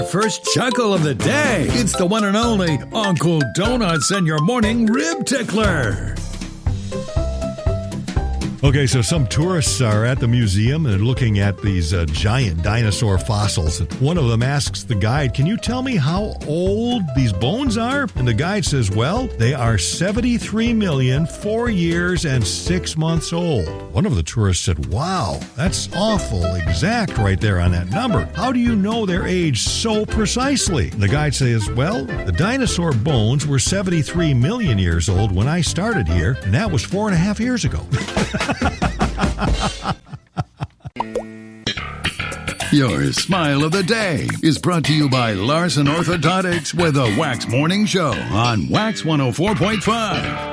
First chuckle of the day. It's the one and only Uncle Donuts and your morning rib tickler. Okay, so some tourists are at the museum and looking at these giant dinosaur fossils. One of them asks the guide, "Can you tell me how old these bones are?" And the guide says, "Well, they are 73 million, 4 years, and 6 months old." One of the tourists said, "Wow, that's awful exact right there on that number. How do you know their age so precisely?" And the guide says, "Well, the dinosaur bones were 73 million years old when I started here, and that was 4.5 years ago." Your smile of the day is brought to you by Larson Orthodontics with a Wax Morning Show on Wax 104.5.